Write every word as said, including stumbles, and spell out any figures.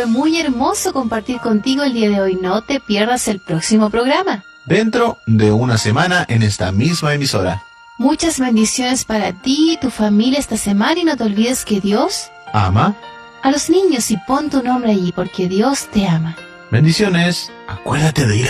fue muy hermoso compartir contigo el día de hoy. No te pierdas el próximo programa. Dentro de una semana en esta misma emisora. Muchas bendiciones para ti y tu familia esta semana y no te olvides que Dios ama a los niños y pon tu nombre allí porque Dios te ama. Bendiciones. Acuérdate de ir